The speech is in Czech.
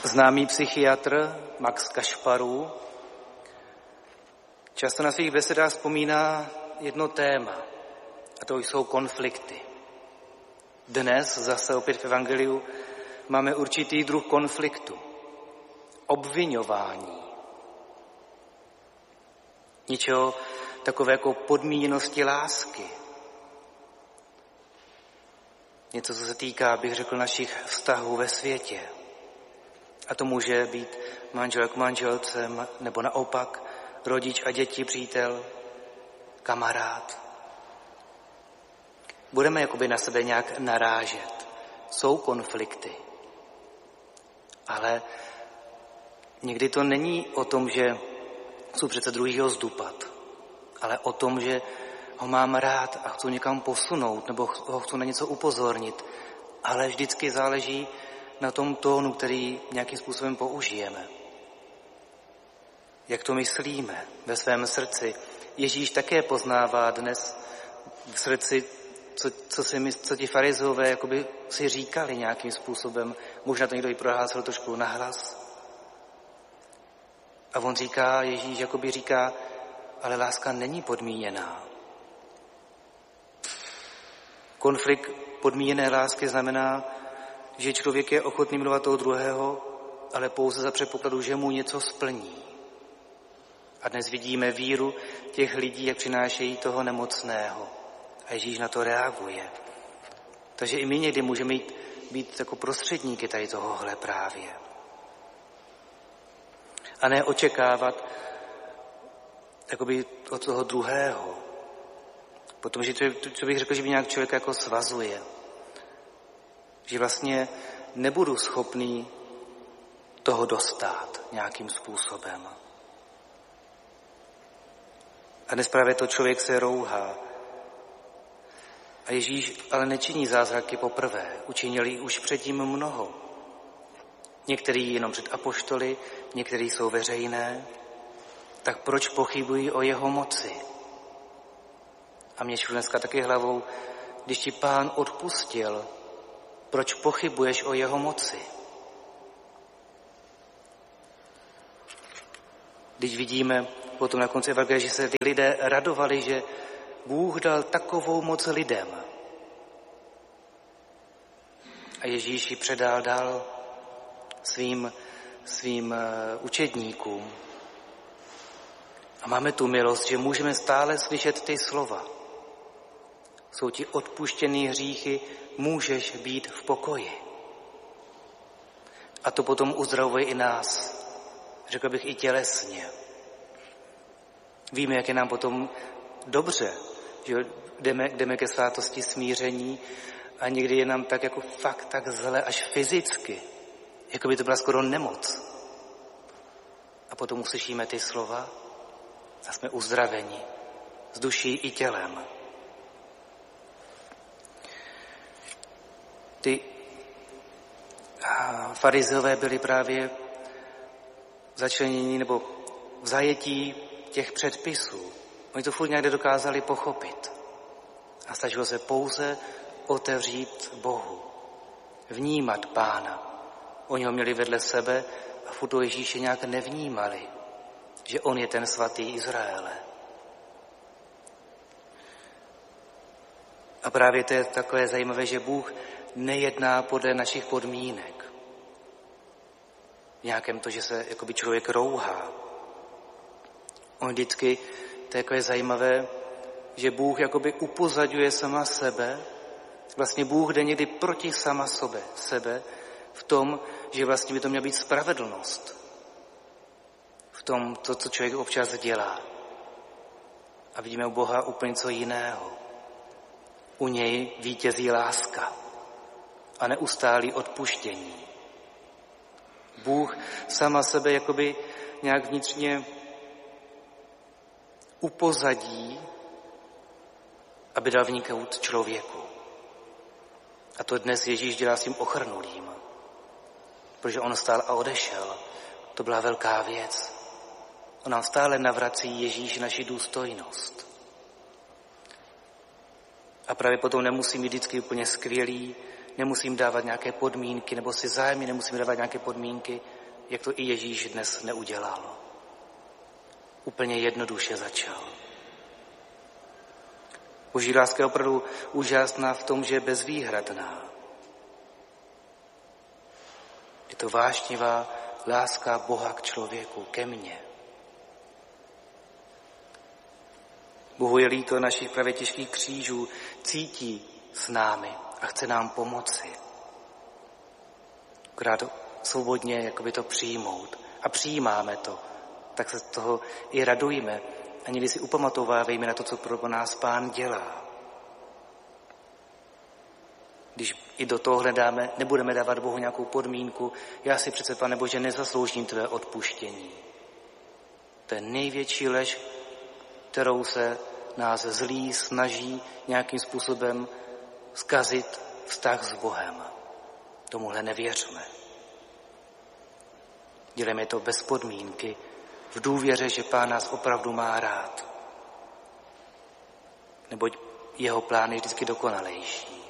Známý psychiatr Max Kašparů často na svých besedách vzpomíná jedno téma, a to jsou konflikty. Dnes zase opět v evangeliu máme určitý druh konfliktu. Obviňování. Ničeho takové jako podmíněnosti lásky. Něco, co se týká, bych řekl, našich vztahů ve světě. A to může být manžel k manželcem, nebo naopak rodič a děti, přítel, kamarád. Budeme jakoby na sebe nějak narážet. Jsou konflikty. Ale někdy to není o tom, že chci přece druhýho zdupat, ale o tom, že ho mám rád a chci někam posunout, nebo ho chci na něco upozornit. Ale vždycky záleží na tom tónu, který nějakým způsobem použijeme. Jak to myslíme ve svém srdci. Ježíš také poznává dnes v srdci, co ti farizeové jakoby si říkali nějakým způsobem. Možná to někdo i prohlásil trošku nahlas. A on říká, Ježíš jakoby říká, ale láska není podmíněná. Konflikt podmíněné lásky znamená, že člověk je ochotný milovat toho druhého, ale pouze za předpokladu, že mu něco splní. A dnes vidíme víru těch lidí, jak přinášejí toho nemocného. A Ježíš na to reaguje. Takže i my někdy můžeme být jako prostředníky tady tohohle právě. A ne očekávat jakoby od toho druhého. Protože to bych řekl, že by nějak člověk jako svazuje. Že vlastně nebudu schopný toho dostat nějakým způsobem. A dnes právě to člověk se rouhá. A Ježíš ale nečiní zázraky poprvé. Učinil jich už předtím mnoho. Některý jenom před apoštoly, některý jsou veřejné. Tak proč pochybují o jeho moci? A mě šlo dneska taky hlavou, když ti Pán odpustil, proč pochybuješ o jeho moci? Když vidíme potom na konci evangelia, že se ty lidé radovali, že Bůh dal takovou moc lidem. A Ježíš ji předal dál svým učedníkům. A máme tu milost, že můžeme stále slyšet ty slova. Jsou ti odpuštěný hříchy, můžeš být v pokoji. A to potom uzdravuje i nás. Řekl bych i tělesně. Víme, jak je nám potom dobře, že jdeme ke svátosti smíření a někdy je nám tak jako fakt tak zle až fyzicky, jako by to byla skoro nemoc. A potom uslyšíme ty slova a jsme uzdraveni s duší i tělem. Ty farizeové byli právě začlenění nebo v zajetí těch předpisů. Oni to furt nějak nedokázali pochopit. A stačilo se pouze otevřít Bohu. Vnímat Pána. Oni ho měli vedle sebe a furt toho Ježíše nějak nevnímali, že on je ten svatý Izraele. A právě to je takové zajímavé, že Bůh nejedná podle našich podmínek. V nějakém to, že se jakoby člověk rouhá. On vždycky, to je takové zajímavé, že Bůh jakoby upozadňuje sama sebe. Vlastně Bůh jde někdy proti sama sebe v tom, že vlastně by to měla být spravedlnost. V tom, to, co člověk občas dělá. A vidíme u Boha úplně něco jiného. U něj vítězí láska a neustálý odpuštění. Bůh sama sebe jakoby nějak vnitřně upozadí, aby dal vniknout člověku. A to dnes Ježíš dělá s tím ochrnulým, protože on stál a odešel. To byla velká věc. On nám stále navrací Ježíš naši důstojnost. A právě potom nemusím být vždycky úplně skvělý, nemusím dávat nějaké podmínky, nebo si zájemně nemusím dávat nějaké podmínky, jak to i Ježíš dnes neudělal. Úplně jednoduše začal. Boží láska je opravdu úžasná v tom, že je bezvýhradná. Je to vášnivá láska Boha k člověku, ke mně. Bohu je líto našich právě těžkých křížů, cítí s námi a chce nám pomoci. Akorát svobodně jakoby to přijmout. A přijímáme to, tak se z toho i radujme. A někdy si upamatovávejme na to, co pro nás Pán dělá. Když i do toho hledáme, nebudeme dávat Bohu nějakou podmínku, já si přece, Pane Bože, nezasloužím tvé odpuštění. To je největší lež, kterou se nás zlí snaží nějakým způsobem zkazit vztah s Bohem. Tomuhle nevěřme. Dělejme to bez podmínky, v důvěře, že Pán nás opravdu má rád. Neboť jeho plán je vždycky dokonalejší.